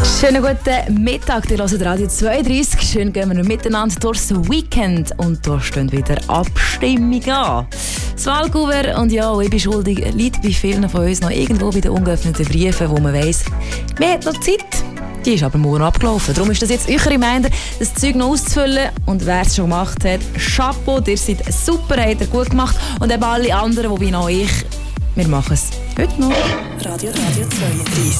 Schönen guten Mittag, ihr hört Radio 32. Schön gehen wir miteinander durchs Weekend und da stehen wieder Abstimmungen an. Das Wahlkuvert und ja, ich bin schuldig, liegt bei vielen von uns noch irgendwo bei den ungeöffneten Briefen, wo man weiss, man hat noch Zeit. Die ist aber morgen abgelaufen. Darum ist das jetzt euer Reminder, das Zeug noch auszufüllen. Und wer es schon gemacht hat, Chapeau, ihr seid super, habt ihr gut gemacht. Und eben alle anderen, die wie noch ich, wir machen es heute noch. Radio 32.